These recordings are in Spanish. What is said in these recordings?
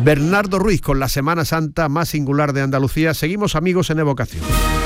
Bernardo Ruiz con la Semana Santa más singular de Andalucía. Seguimos, amigos, en Evocación.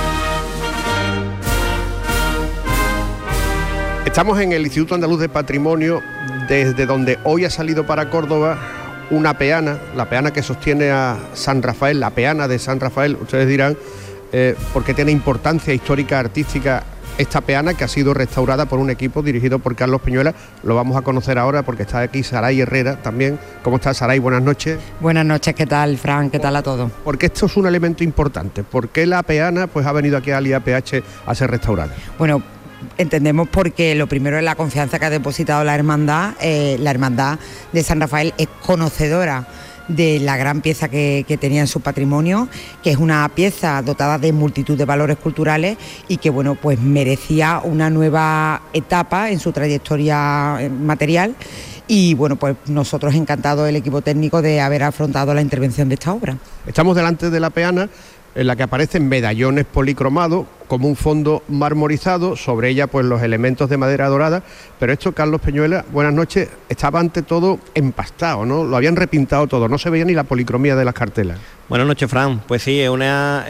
Estamos en el Instituto Andaluz de Patrimonio, desde donde hoy ha salido para Córdoba una peana, la peana que sostiene a San Rafael, la peana de San Rafael. Ustedes dirán por qué tiene importancia histórica, artística esta peana, que ha sido restaurada por un equipo dirigido por Carlos Peñuela. Lo vamos a conocer ahora porque está aquí Saray Herrera también. ¿Cómo estás, Saray? Buenas noches. Buenas noches, ¿qué tal, Fran? ¿Qué tal a todos? Porque esto es un elemento importante. ¿Por qué la peana pues ha venido aquí al IAPH a ser restaurada? Bueno, entendemos porque lo primero es la confianza que ha depositado la hermandad. La hermandad de San Rafael es conocedora de la gran pieza que tenía en su patrimonio, que es una pieza dotada de multitud de valores culturales y que, bueno, pues merecía una nueva etapa en su trayectoria material. Y bueno, pues nosotros encantados, el equipo técnico, de haber afrontado la intervención de esta obra. Estamos delante de la peana, en la que aparecen medallones policromados como un fondo marmorizado, sobre ella pues los elementos de madera dorada. Pero esto, Carlos Peñuela, buenas noches, estaba ante todo empastado, ¿no? Lo habían repintado todo, no se veía ni la policromía de las cartelas. Buenas noches, Fran. Pues sí, es una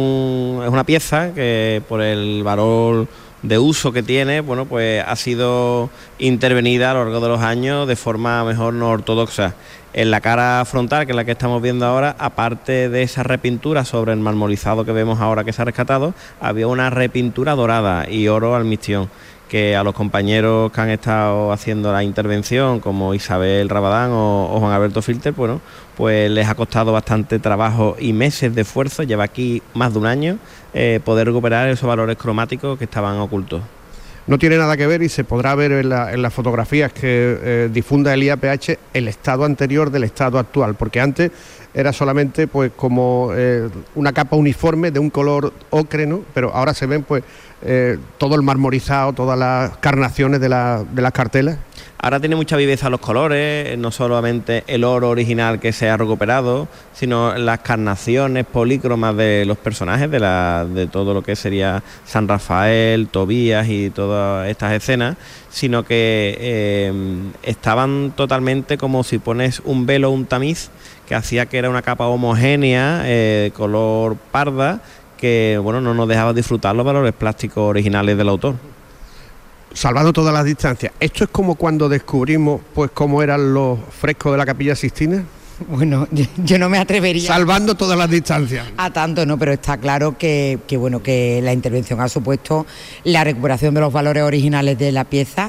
pieza que, por el valor de uso que tiene, bueno, pues ha sido intervenida a lo largo de los años de forma mejor no ortodoxa. En la cara frontal, que es la que estamos viendo ahora, aparte de esa repintura sobre el marmorizado que vemos ahora que se ha rescatado, había una repintura dorada y oro al mistión, que a los compañeros que han estado haciendo la intervención, como Isabel Rabadán o Juan Alberto Filter, bueno, pues les ha costado bastante trabajo y meses de esfuerzo, lleva aquí más de un año, poder recuperar esos valores cromáticos que estaban ocultos. No tiene nada que ver, y se podrá ver en las fotografías que difunda el IAPH, el estado anterior del estado actual, porque antes era solamente pues como una capa uniforme de un color ocre, ¿no? Pero ahora se ven pues todo el marmorizado, todas las carnaciones de las cartelas. Ahora tiene mucha viveza los colores, no solamente el oro original que se ha recuperado, sino las carnaciones polícromas de los personajes, de todo lo que sería San Rafael, Tobías y todas estas escenas, sino que estaban totalmente como si pones un velo, un tamiz, que hacía que era una capa homogénea, color parda, que bueno, no nos dejaba disfrutar los valores plásticos originales del autor. Salvando todas las distancias, ¿esto es como cuando descubrimos pues cómo eran los frescos de la Capilla Sixtina? Bueno, yo no me atrevería... Salvando todas las distancias. A tanto, no, pero está claro que la intervención ha supuesto la recuperación de los valores originales de la pieza.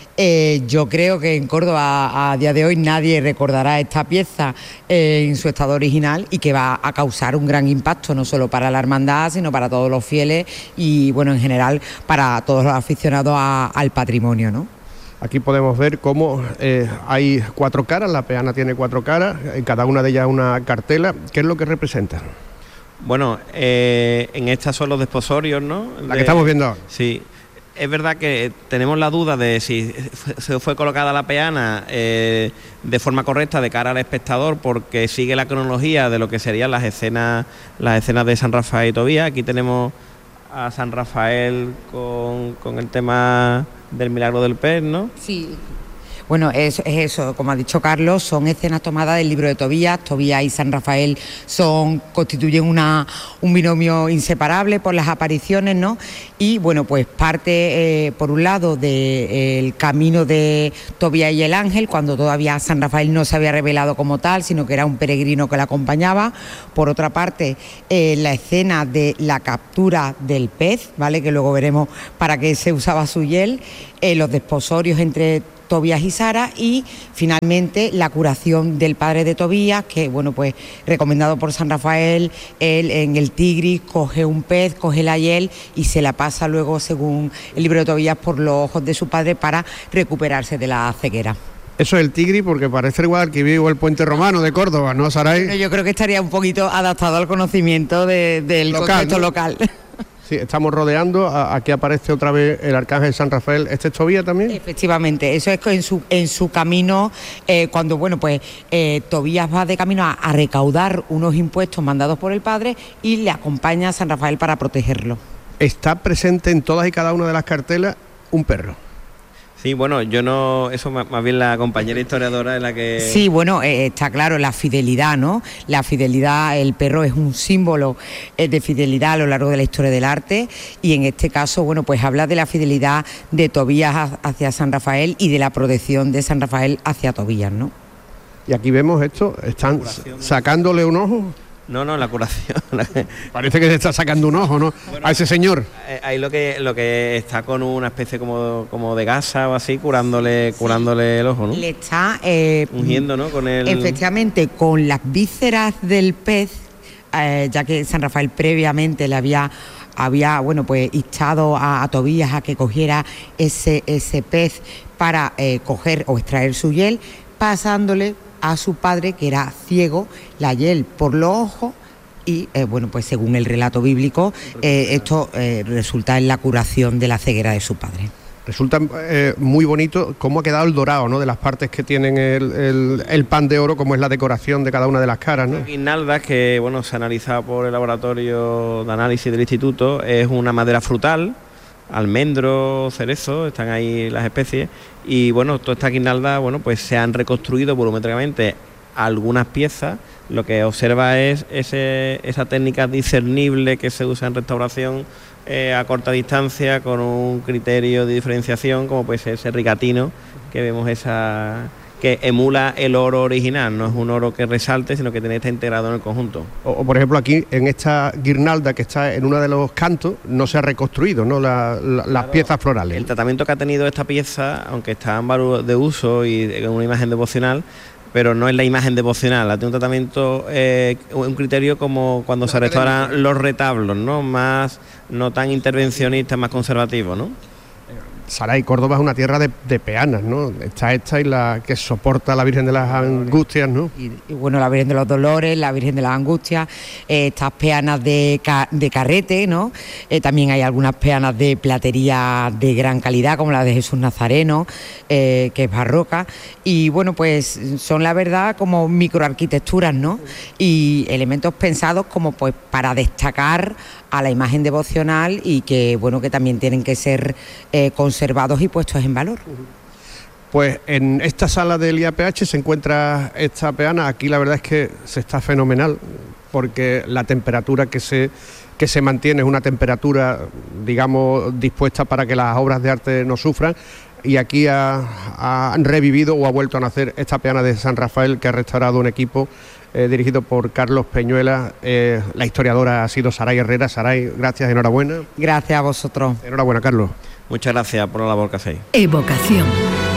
Yo creo que en Córdoba a día de hoy nadie recordará esta pieza en su estado original, y que va a causar un gran impacto no solo para la hermandad, sino para todos los fieles y bueno, en general para todos los aficionados al patrimonio, ¿no? Aquí podemos ver cómo hay 4 caras, la peana tiene 4 caras, en cada una de ellas una cartela. ¿Qué es lo que representa? Bueno, en estas son los desposorios, ¿no? La que estamos viendo ahora. Sí. Es verdad que tenemos la duda de si se fue colocada la peana de forma correcta de cara al espectador, porque sigue la cronología de lo que serían las escenas de San Rafael y Tobías. Aquí tenemos a San Rafael con el tema del milagro del pez, ¿no? Sí. Bueno, es eso, como ha dicho Carlos, son escenas tomadas del libro de Tobías. Tobías y San Rafael constituyen un binomio inseparable por las apariciones, ¿no? Y bueno, pues parte, por un lado, del camino de Tobías y el ángel, cuando todavía San Rafael no se había revelado como tal, sino que era un peregrino que le acompañaba. Por otra parte, la escena de la captura del pez, ¿vale?, que luego veremos para qué se usaba su hiel, los desposorios entre Tobías y Sara, y finalmente la curación del padre de Tobías, que bueno, pues recomendado por San Rafael, él en el Tigris coge un pez, coge la hiel y se la pasa luego, según el libro de Tobías, por los ojos de su padre para recuperarse de la ceguera. Eso es el Tigris, porque parece igual que vivo el puente romano de Córdoba, ¿no, Saray? Yo creo que estaría un poquito adaptado al conocimiento del contexto local. Sí, estamos rodeando, aquí aparece otra vez el arcángel San Rafael. ¿Este es Tobías también? Efectivamente, eso es en su camino, cuando bueno, pues Tobías va de camino a recaudar unos impuestos mandados por el padre, y le acompaña a San Rafael para protegerlo. Está presente en todas y cada una de las cartelas un perro. Sí, bueno, yo no, eso más bien la compañera historiadora es la que... Sí, bueno, está claro, la fidelidad, ¿no? La fidelidad, el perro es un símbolo de fidelidad a lo largo de la historia del arte, y en este caso, bueno, pues habla de la fidelidad de Tobías hacia San Rafael y de la protección de San Rafael hacia Tobías, ¿no? Y aquí vemos esto, están sacándole un ojo. No, la curación. Parece que se está sacando un ojo, ¿no? Bueno, a ese señor. Ahí lo que está con una especie como de gasa o así, curándole el ojo, ¿no? Le está ungiendo, ¿no? Con el... Efectivamente, con las vísceras del pez, ya que San Rafael previamente le había bueno, pues instado a Tobías a que cogiera ese pez para coger o extraer su hiel, pasándole a su padre, que era ciego, la hiel por los ojos, y bueno, pues según el relato bíblico, esto resulta en la curación de la ceguera de su padre. Resulta muy bonito cómo ha quedado el dorado, ¿no? De las partes que tienen el pan de oro, como es la decoración de cada una de las caras, ¿no? Guirnaldas, que bueno, se ha analizado por el laboratorio de análisis del instituto, es una madera frutal, almendro, cerezo, están ahí las especies, y bueno, toda esta guirnalda, bueno, pues se han reconstruido volumétricamente algunas piezas. Lo que observa es esa técnica discernible que se usa en restauración a corta distancia, con un criterio de diferenciación, como puede ser ese rigatino que vemos, que emula el oro original, no es un oro que resalte, sino que está integrado en el conjunto. O por ejemplo, aquí en esta guirnalda que está en uno de los cantos, no se ha reconstruido, ¿no? Las piezas florales. El tratamiento que ha tenido esta pieza, aunque está en valor de uso y en una imagen devocional, pero no es la imagen devocional, ha tenido un tratamiento, un criterio como cuando se restauran los retablos, ¿no? No tan intervencionista, más conservativo, ¿no? Saray, Córdoba es una tierra de peanas, ¿no? Está esta y la que soporta la Virgen de las Angustias, ¿no? Y bueno, la Virgen de los Dolores, la Virgen de las Angustias, estas peanas de carrete, ¿no? También hay algunas peanas de platería de gran calidad, como la de Jesús Nazareno, que es barroca. Y bueno, pues son la verdad como microarquitecturas, ¿no? Y elementos pensados como pues para destacar a la imagen devocional, y que bueno, que también tienen que ser conservados y puestos en valor. Pues en esta sala del IAPH se encuentra esta peana. Aquí la verdad es que se está fenomenal, porque la temperatura que se mantiene es una temperatura, digamos, dispuesta para que las obras de arte no sufran. Y aquí ha revivido o ha vuelto a nacer esta peana de San Rafael, que ha restaurado un equipo dirigido por Carlos Peñuela. La historiadora ha sido Saray Herrera. Saray, gracias, enhorabuena. Gracias a vosotros. Enhorabuena, Carlos. Muchas gracias por la labor que hacéis. Evocación.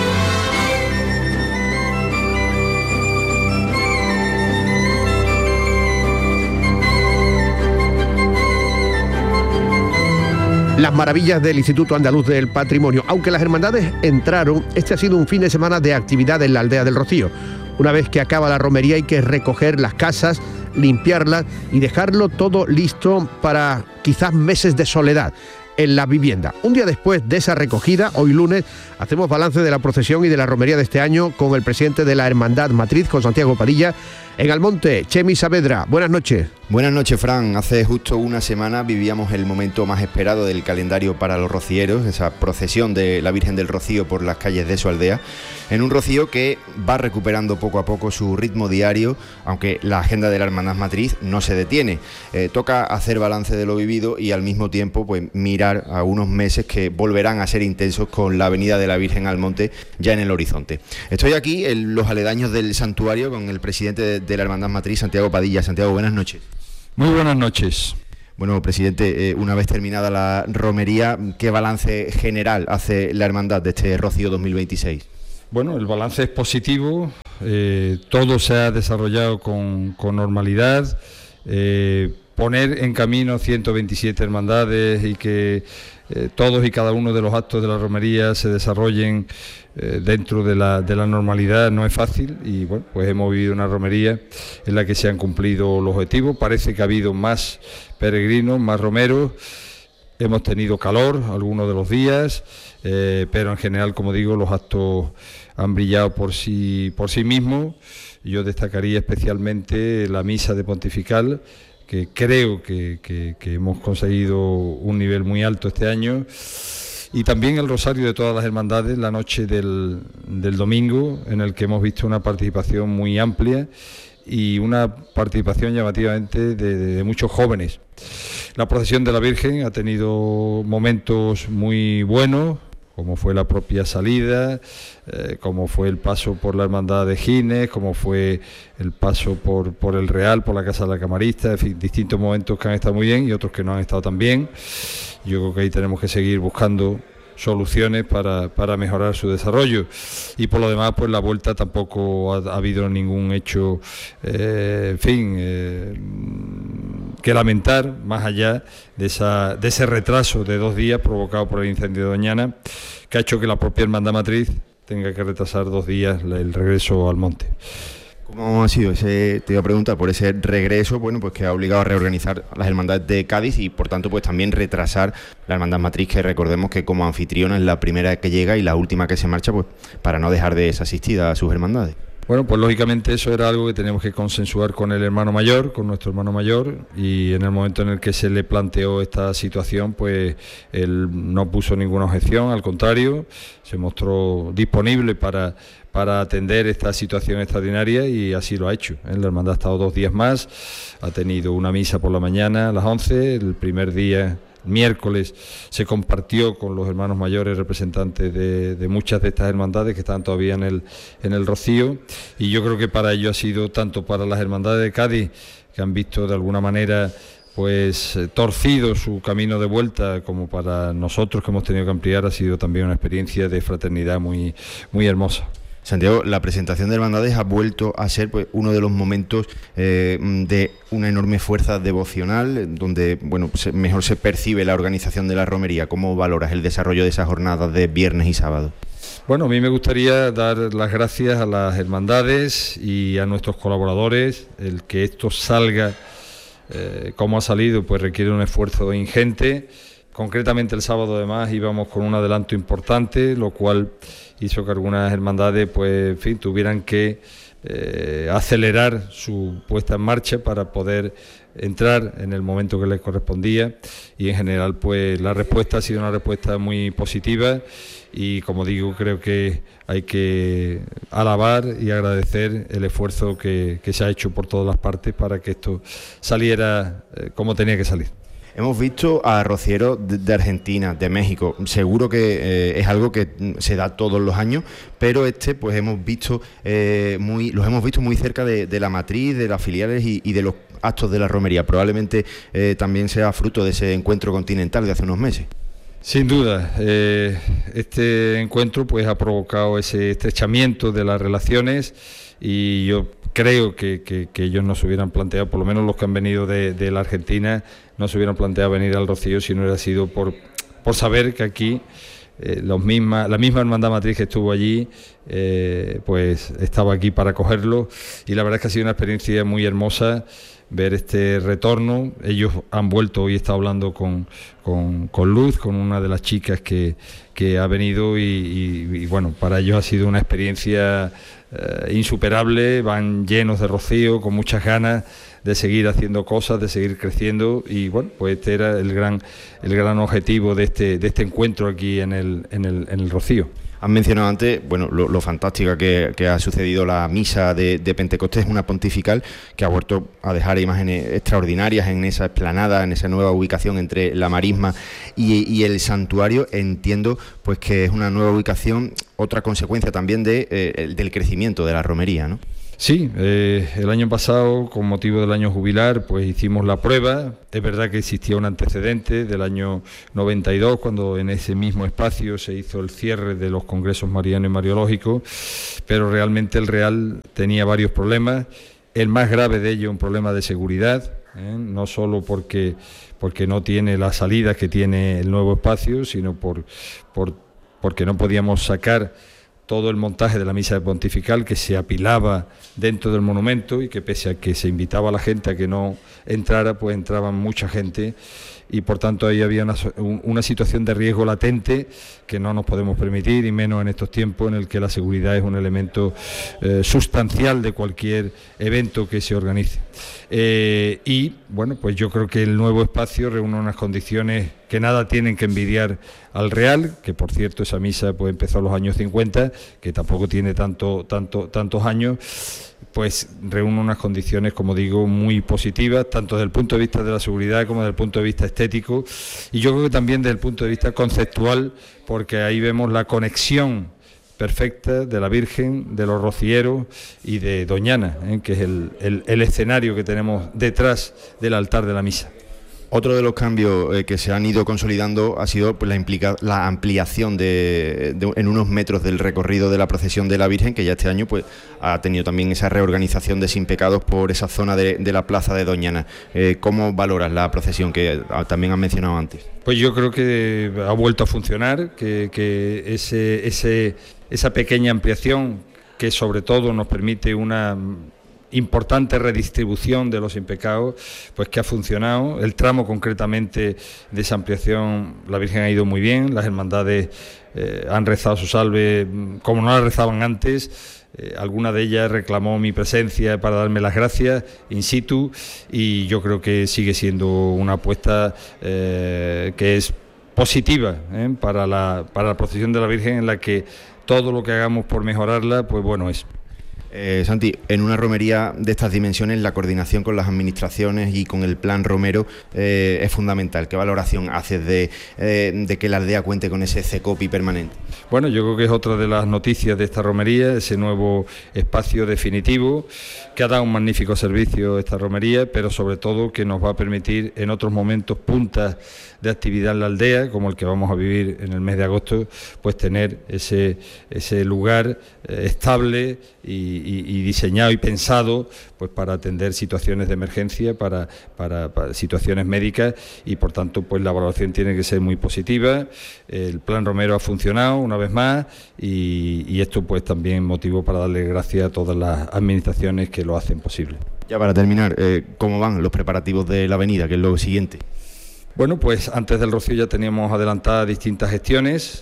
Las maravillas del Instituto Andaluz del Patrimonio. Aunque las hermandades entraron, este ha sido un fin de semana de actividad en la aldea del Rocío. Una vez que acaba la romería hay que recoger las casas, limpiarlas y dejarlo todo listo para quizás meses de soledad en la vivienda. Un día después de esa recogida, hoy lunes, hacemos balance de la procesión y de la romería de este año con el presidente de la Hermandad Matriz, con Santiago Padilla, en Almonte. Chemi Saavedra, buenas noches. Buenas noches, Fran. Hace justo una semana vivíamos el momento más esperado del calendario para los rocieros, esa procesión de la Virgen del Rocío por las calles de su aldea, en un rocío que va recuperando poco a poco su ritmo diario, aunque la agenda de la Hermandad Matriz no se detiene. Toca hacer balance de lo vivido y al mismo tiempo pues mirar a unos meses que volverán a ser intensos con la venida de la Virgen al monte ya en el horizonte. Estoy aquí en los aledaños del santuario con el presidente de la Hermandad Matriz, Santiago Padilla. Santiago, buenas noches. Muy buenas noches. Bueno, presidente, una vez terminada la romería, ¿qué balance general hace la hermandad de este Rocío 2026? Bueno, el balance es positivo, todo se ha desarrollado con normalidad, poner en camino 127 hermandades y que todos y cada uno de los actos de la romería se desarrollen dentro de la normalidad no es fácil, y bueno, pues hemos vivido una romería en la que se han cumplido los objetivos. Parece que ha habido más peregrinos, más romeros, hemos tenido calor algunos de los días, pero en general, como digo, los actos han brillado por sí mismos. Yo destacaría especialmente la misa de pontifical, que creo que hemos conseguido un nivel muy alto este año, y también el rosario de todas las hermandades la noche del domingo, en el que hemos visto una participación muy amplia y una participación llamativamente de muchos jóvenes. La procesión de la Virgen ha tenido momentos muy buenos, como fue la propia salida, como fue el paso por la Hermandad de Gines, como fue el paso por el Real, por la Casa de la Camarista, en fin, distintos momentos que han estado muy bien y otros que no han estado tan bien. Yo creo que ahí tenemos que seguir buscando soluciones para mejorar su desarrollo, y por lo demás pues la vuelta tampoco ha habido ningún hecho que lamentar, más allá de ese retraso de 2 días provocado por el incendio de Doñana, que ha hecho que la propia Hermandad Matriz tenga que retrasar 2 días el regreso al monte. ¿Cómo ha sido te iba a preguntar, por ese regreso, bueno, pues que ha obligado a reorganizar las hermandades de Cádiz y por tanto pues también retrasar la Hermandad Matriz, que recordemos que como anfitriona es la primera que llega y la última que se marcha, pues para no dejar desasistida a sus hermandades? Bueno, pues lógicamente eso era algo que teníamos que consensuar con el hermano mayor, con nuestro hermano mayor, y en el momento en el que se le planteó esta situación, pues él no puso ninguna objeción, al contrario, se mostró disponible para atender esta situación extraordinaria y así lo ha hecho. La hermandad ha estado 2 días más, ha tenido una misa por la mañana a las 11, el primer día, miércoles, se compartió con los hermanos mayores representantes de muchas de estas hermandades que están todavía en el Rocío, y yo creo que para ello ha sido tanto para las hermandades de Cádiz, que han visto de alguna manera pues torcido su camino de vuelta, como para nosotros que hemos tenido que ampliar, ha sido también una experiencia de fraternidad muy, muy hermosa. Santiago, la presentación de hermandades ha vuelto a ser pues uno de los momentos de una enorme fuerza devocional, donde bueno mejor se percibe la organización de la romería. ¿Cómo valoras el desarrollo de esas jornadas de viernes y sábado? Bueno, a mí me gustaría dar las gracias a las hermandades y a nuestros colaboradores. El que esto salga como ha salido pues requiere un esfuerzo ingente. Concretamente el sábado además íbamos con un adelanto importante, lo cual hizo que algunas hermandades pues en fin tuvieran que acelerar su puesta en marcha para poder entrar en el momento que les correspondía, y en general pues la respuesta ha sido una respuesta muy positiva, y como digo, creo que hay que alabar y agradecer el esfuerzo que se ha hecho por todas las partes para que esto saliera como tenía que salir. Hemos visto a rocieros de Argentina, de México, seguro que es algo que se da todos los años, pero pues los hemos visto muy cerca de la matriz, de las filiales y de los actos de la romería. Probablemente también sea fruto de ese encuentro continental de hace unos meses. Sin duda, este encuentro pues ha provocado ese estrechamiento de las relaciones, y yo creo que ellos no se hubieran planteado, por lo menos los que han venido de la Argentina, no se hubieran planteado venir al Rocío si no hubiera sido por saber que aquí la misma Hermandad Matriz que estuvo allí pues estaba aquí para acogerlo, y la verdad es que ha sido una experiencia muy hermosa ver este retorno. Ellos han vuelto, hoy he estado hablando con Luz, con una de las chicas que ha venido, y bueno, para ellos ha sido una experiencia insuperable. Van llenos de rocío, con muchas ganas de seguir haciendo cosas, de seguir creciendo, y bueno, pues este era el gran objetivo de este encuentro aquí en el Rocío. Han mencionado antes, bueno, lo fantástica que ha sucedido la misa de Pentecostés, una pontifical que ha vuelto a dejar imágenes extraordinarias en esa explanada, en esa nueva ubicación entre la marisma y el santuario. Entiendo pues que es una nueva ubicación, otra consecuencia también del crecimiento de la romería, ¿no? Sí, el año pasado, con motivo del año jubilar, pues hicimos la prueba. Es verdad que existía un antecedente del año 92, cuando en ese mismo espacio se hizo el cierre de los congresos mariano y mariológicos, pero realmente el Real tenía varios problemas. El más grave de ellos, un problema de seguridad, no solo porque no tiene las salidas que tiene el nuevo espacio, sino porque no podíamos sacar todo el montaje de la misa pontifical, que se apilaba dentro del monumento, y que pese a que se invitaba a la gente a que no entrara, pues entraban mucha gente, y por tanto ahí había una situación de riesgo latente que no nos podemos permitir, y menos en estos tiempos en el que la seguridad es un elemento sustancial de cualquier evento que se organice. Y bueno, pues yo creo que el nuevo espacio reúne unas condiciones que nada tienen que envidiar al Real, que por cierto esa misa pues empezó en los años 50, que tampoco tiene tantos años, pues reúne unas condiciones, como digo, muy positivas, tanto desde el punto de vista de la seguridad como desde el punto de vista estético, y yo creo que también desde el punto de vista conceptual, porque ahí vemos la conexión perfecta de la Virgen, de los rocieros y de Doñana, que es el escenario que tenemos detrás del altar de la misa. Otro de los cambios que se han ido consolidando ha sido pues, la ampliación en unos metros del recorrido de la procesión de la Virgen, que ya este año pues, ha tenido también esa reorganización de Sin Pecados por esa zona de la plaza de Doñana. ¿Cómo valoras la procesión que también has mencionado antes? Pues yo creo que ha vuelto a funcionar, que esa pequeña ampliación que sobre todo nos permite una importante redistribución de los impecados, pues que ha funcionado. El tramo concretamente de esa ampliación, la Virgen ha ido muy bien, las hermandades han rezado su salve como no la rezaban antes. Alguna de ellas reclamó mi presencia para darme las gracias in situ, y yo creo que sigue siendo una apuesta que es positiva para la procesión de la Virgen, en la que todo lo que hagamos por mejorarla, pues bueno es. Santi, en una romería de estas dimensiones la coordinación con las administraciones y con el plan romero es fundamental. ¿Qué valoración haces de que la aldea cuente con ese CECOPI permanente? Bueno, yo creo que es otra de las noticias de esta romería, ese nuevo espacio definitivo que ha dado un magnífico servicio a esta romería, pero sobre todo que nos va a permitir en otros momentos puntas de actividad en la aldea, como el que vamos a vivir en el mes de agosto, pues tener ese lugar estable y diseñado y pensado pues para atender situaciones de emergencia, para situaciones médicas, y por tanto pues la valoración tiene que ser muy positiva. El plan romero ha funcionado una vez más, y esto pues también motivo para darle gracias a todas las administraciones que lo hacen posible. Ya para terminar, ¿cómo van los preparativos de la avenida, que es lo siguiente? Bueno, pues antes del Rocío ya teníamos adelantadas distintas gestiones,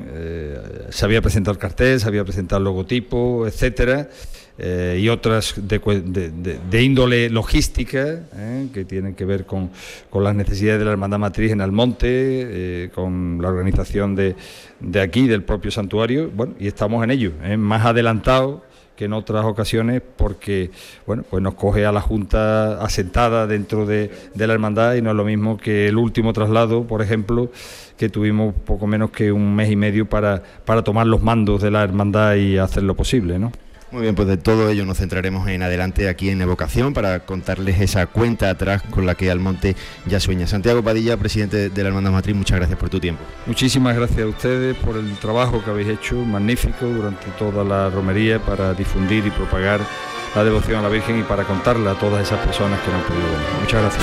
se había presentado el cartel, se había presentado el logotipo, etcétera, y otras de índole logística, que tienen que ver con las necesidades de la Hermandad Matriz en Almonte, con la organización de aquí, del propio santuario, bueno, y estamos en ello, más adelantado que en otras ocasiones, porque bueno, pues nos coge a la Junta asentada dentro de la hermandad, y no es lo mismo que el último traslado, por ejemplo, que tuvimos poco menos que un mes y medio para tomar los mandos de la hermandad y hacer lo posible, ¿no? Muy bien, pues de todo ello nos centraremos en adelante aquí en Evocación para contarles esa cuenta atrás con la que Almonte ya sueña. Santiago Padilla, presidente de la Hermandad Matriz, muchas gracias por tu tiempo. Muchísimas gracias a ustedes por el trabajo que habéis hecho, magnífico, durante toda la romería, para difundir y propagar la devoción a la Virgen y para contarla a todas esas personas que no han podido venir. Muchas gracias.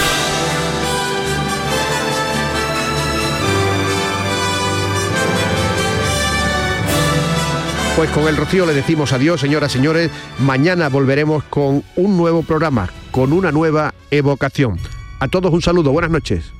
Pues con el Rocío le decimos adiós, señoras y señores. Mañana volveremos con un nuevo programa, con una nueva evocación. A todos un saludo, buenas noches.